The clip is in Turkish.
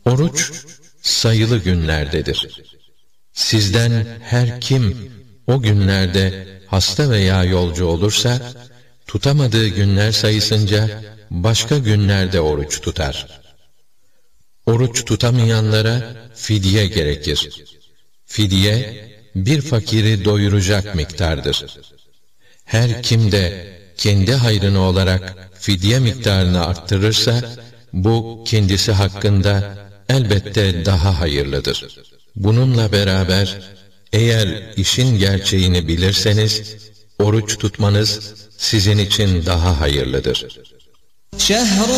Oruç sayılı günlerdedir. Sizden her kim o günlerde hasta veya yolcu olursa, tutamadığı günler sayısınca başka günlerde oruç tutar. Oruç tutamayanlara fidye gerekir. Fidye, bir fakiri doyuracak miktardır. Her kim de kendi hayrına olarak fidye miktarını arttırırsa, bu kendisi hakkında elbette daha hayırlıdır. Bununla beraber, eğer işin gerçeğini bilirseniz, oruç tutmanız sizin için daha hayırlıdır.